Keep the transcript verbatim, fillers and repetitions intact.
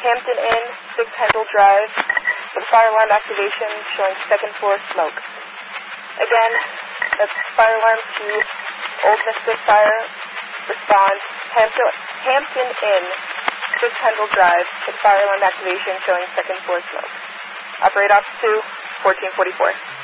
Hampton Inn, six Hendel Drive, with fire alarm activation showing second floor smoke. Again, that's fire alarm to Old Mystic Fire. Respond, Hampton, Hampton Inn, six Hendel Drive, with fire alarm activation showing second floor smoke. Operate Ops two, fourteen forty-four.